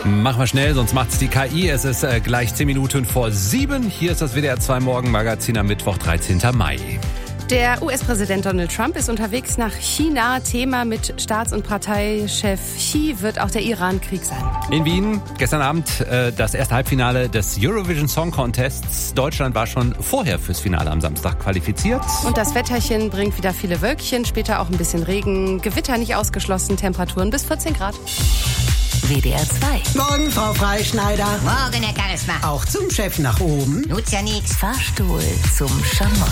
Machen wir schnell, sonst macht's die KI. Es ist gleich 10 Minuten vor 7. Hier ist das WDR 2 Morgenmagazin am Mittwoch, 13. Mai. Der US-Präsident Donald Trump ist unterwegs nach China. Thema mit Staats- und Parteichef Xi wird auch der Iran-Krieg sein. In Wien gestern Abend das erste Halbfinale des Eurovision Song Contests. Deutschland war schon vorher fürs Finale am Samstag qualifiziert. Und das Wetterchen bringt wieder viele Wölkchen, später auch ein bisschen Regen. Gewitter nicht ausgeschlossen, Temperaturen bis 14 Grad. WDR 2. Morgen, Frau Freischneider. Morgen, Herr Charisma. Auch zum Chef nach oben. Nutzt ja nix. Fahrstuhl zum Schamott.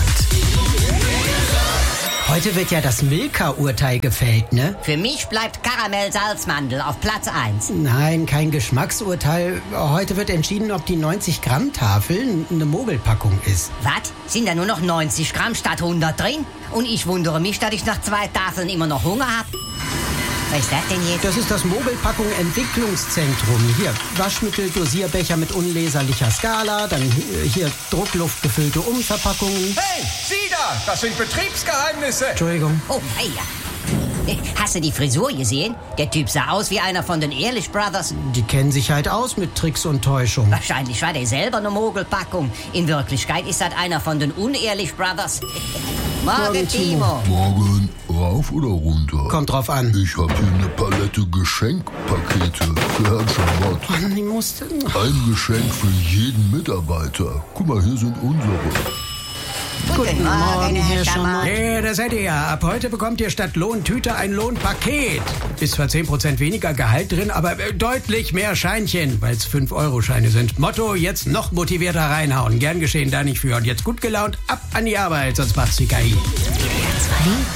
Heute wird ja das Milka-Urteil gefällt, ne? Für mich bleibt Karamell-Salzmandel auf Platz 1. Nein, kein Geschmacksurteil. Heute wird entschieden, ob die 90-Gramm-Tafel eine Mogelpackung ist. Was? Sind da nur noch 90 Gramm statt 100 drin? Und ich wundere mich, dass ich nach 2 Tafeln immer noch Hunger habe. Was ist das denn jetzt? Das ist das Mogelpackung Entwicklungszentrum. Hier, Waschmittel, Dosierbecher mit unleserlicher Skala, dann hier druckluftgefüllte Umverpackungen. Hey, Sie da! Das sind Betriebsgeheimnisse! Entschuldigung. Oh, hey, ja. Hast du die Frisur gesehen? Der Typ sah aus wie einer von den Ehrlich Brothers. Die kennen sich halt aus mit Tricks und Täuschung. Wahrscheinlich war der selber eine Mogelpackung. In Wirklichkeit ist das einer von den Unehrlich Brothers. Morgen, Timo. Morgen, rauf oder runter? Kommt drauf an. Ich hab hier eine Palette Geschenkpakete für Herrn Schamott. Mann, ich musste... Ein Geschenk für jeden Mitarbeiter. Guck mal, hier sind unsere. Guten Morgen, Herr Schamott. Ja, das seid ihr ja. Ab heute bekommt ihr statt Lohntüte ein Lohnpaket. Ist zwar 10% weniger Gehalt drin, aber deutlich mehr Scheinchen, weil es 5-Euro-Scheine sind. Motto, jetzt noch motivierter reinhauen. Gern geschehen, da nicht für. Und jetzt gut gelaunt, ab an die Arbeit, sonst macht's die KI. WDR 2.